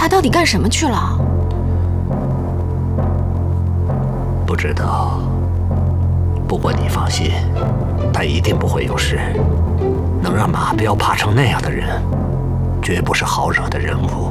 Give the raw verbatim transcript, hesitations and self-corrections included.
他到底干什么去了？ 不知道。不过你放心，他一定不会有事。能让马彪怕成那样的人，绝不是好惹的人物。